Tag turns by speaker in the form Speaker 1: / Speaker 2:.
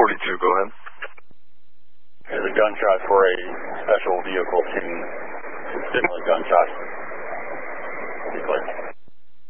Speaker 1: 42, go ahead.
Speaker 2: There's a gunshot for a special vehicle shooting similar gunshot. Be clear.